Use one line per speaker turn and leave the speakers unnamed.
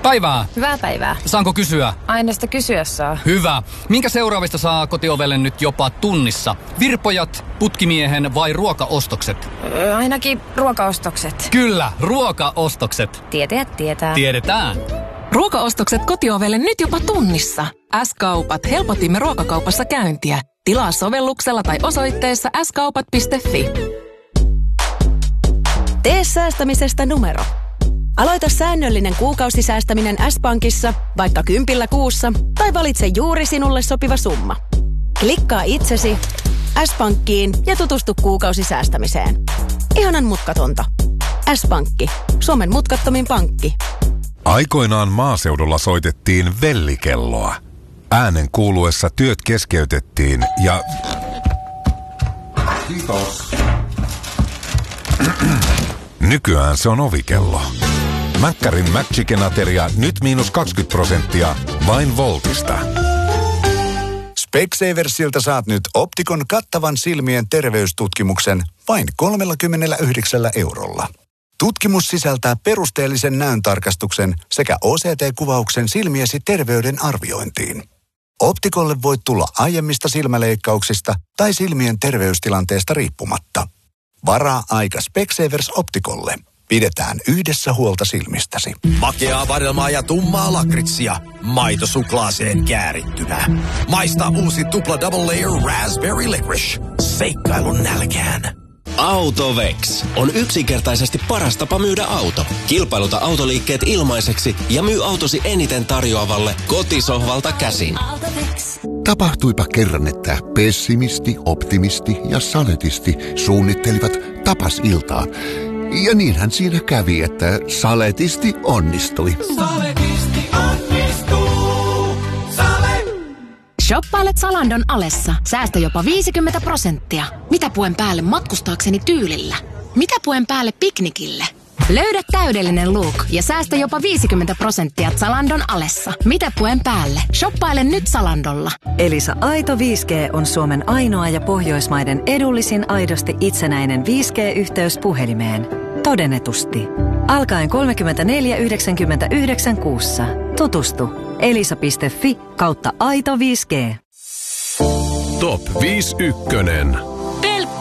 Päivää.
Hyvää päivää.
Saanko kysyä?
Aina sitä kysyä saa.
Hyvä. Minkä seuraavista saa kotiovelle nyt jopa tunnissa? Virpojat, putkimiehen vai ruokaostokset?
Ainakin ruokaostokset.
Kyllä, ruokaostokset.
Tietäjät tietää.
Tiedetään.
Ruokaostokset kotiovelle nyt jopa tunnissa. S-kaupat, helpotimme ruokakaupassa käyntiä. Tilaa sovelluksella tai osoitteessa skaupat.fi.
Tee säästämisestä numero. Aloita säännöllinen kuukausisäästäminen S-Pankissa, vaikka 10 kuussa, tai valitse juuri sinulle sopiva summa. Klikkaa itsesi S-Pankkiin ja tutustu kuukausisäästämiseen. Ihanan mutkatonta. S-Pankki. Suomen mutkattomin pankki.
Aikoinaan maaseudulla soitettiin vellikelloa. Äänen kuuluessa työt keskeytettiin ja... Kiitos. Nykyään se on ovikello. Mäkkärin McChicken-ateria nyt -20% vain Voltista.
Specsaversilta saat nyt Optikon kattavan silmien terveystutkimuksen vain 39 €. Tutkimus sisältää perusteellisen näöntarkastuksen sekä OCT-kuvauksen silmiesi terveyden arviointiin. Optikolle voit tulla aiemmista silmäleikkauksista tai silmien terveystilanteesta riippumatta. Varaa aika Specsavers Optikolle. Pidetään yhdessä huolta silmistäsi.
Makeaa vadelmaa ja tummaa lakritsia. Maito suklaaseen käärittynä. Maista uusi tupla double layer raspberry licorice. Seikkailun nälkään.
Autovex on yksinkertaisesti paras tapa myydä auto. Kilpailuta autoliikkeet ilmaiseksi ja myy autosi eniten tarjoavalle kotisohvalta käsin.
Tapahtuipa kerran, että pessimisti, optimisti ja saletisti suunnittelivat tapasiltaa. Ja niinhän siinä kävi, että saletisti onnistui.
Saletisti onnistuu.
Shoppailet Zalandon alessa. Säästä jopa 50%. Mitä puen päälle matkustaakseni tyylillä? Mitä puen päälle piknikille? Löydä täydellinen look ja säästä jopa 50% Zalandon alessa. Mitä puen päälle? Shoppaile nyt Zalandolla.
Elisa Aito 5G on Suomen ainoa ja Pohjoismaiden edullisin aidosti itsenäinen 5G-yhteys puhelimeen. Todennetusti. Alkaen 34,99 kuussa. Tutustu elisa.fi/Aito 5G.
Top 5 ykkönen.